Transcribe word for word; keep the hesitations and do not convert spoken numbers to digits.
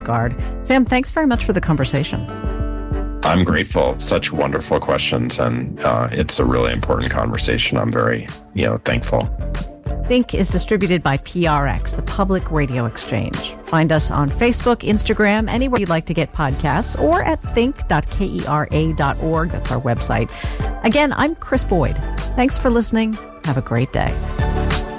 regard. Sam, thanks very much for the conversation. I'm grateful. Such wonderful questions, and uh, it's a really important conversation. I'm very, you know, thankful. Think is distributed by P R X, the Public Radio Exchange. Find us on Facebook, Instagram, anywhere you'd like to get podcasts, or at think dot kera dot org. That's our website. Again, I'm Chris Boyd. Thanks for listening. Have a great day.